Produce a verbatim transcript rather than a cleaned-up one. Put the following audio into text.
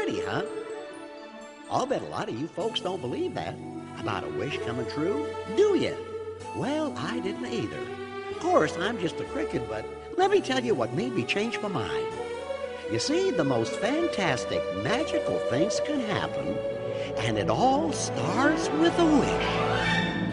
funny, huh? I'll bet a lot of you folks don't believe that about a wish coming true, do you? Well, I didn't either. Of course, I'm just a cricket, but let me tell you what made me change my mind. You see, the most fantastic, magical things can happen, and it all starts with a wish.